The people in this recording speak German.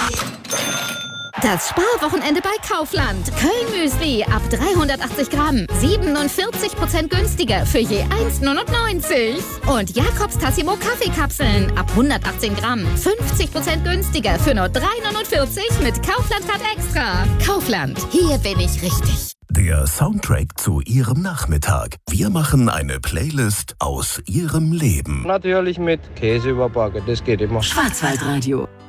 Das Sparwochenende bei Kaufland. Köln-Müsli ab 380 Gramm. 47% günstiger für je 1,99. Und Jakobs Tassimo Kaffeekapseln ab 118 Gramm. 50% günstiger für nur 3,49 mit Kaufland-Card Extra. Kaufland, hier bin ich richtig. Der Soundtrack zu Ihrem Nachmittag. Wir machen eine Playlist aus Ihrem Leben. Natürlich mit Käse überbacken, das geht immer. Schwarzwaldradio.